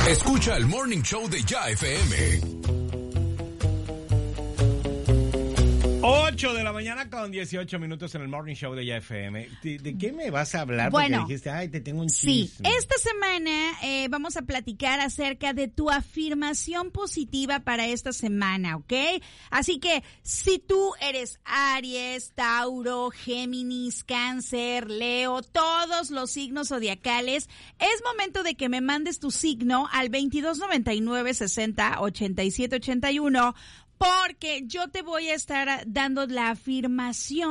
Escucha el Morning Show de Ya FM. 8 de la mañana con 18 minutos en el Morning Show de Ya FM. ¿De qué me vas a hablar? Bueno, porque dijiste, ay, te tengo un chisme. Sí, chisme. esta semana vamos a platicar acerca de tu afirmación positiva para esta semana, ¿ok? Así que si tú eres Aries, Tauro, Géminis, Cáncer, Leo, todos los signos zodiacales, es momento de que me mandes tu signo al 2299-60-8781, porque yo te voy a estar dando la afirmación